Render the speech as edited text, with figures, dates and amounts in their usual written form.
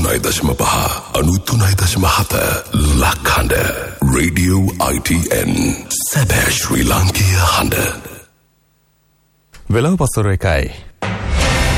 93.5 93.7 ලක්හඬ Radio ITN සැබෑ ශ්‍රී ලාංකීය හඬ. වෙලාව පස්වර 1යි.